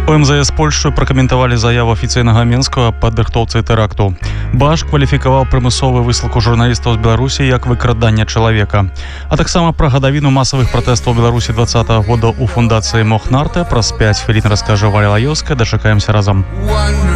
У МЗС Польшчы пракаментавалі заяву афіцыйнага Менскага па падрыхтоўцы тэракту. Баш кваліфікаваў прымусовую высылку журналістаў з Беларусі як выкраданне чалавека. А таксама пра гадавіну масавых пратэстаў у Беларусі 20-го года у фундацыі Мохнарте праз 5 хвілін раскажа Валя Лаёўская. Дачакаемся разам.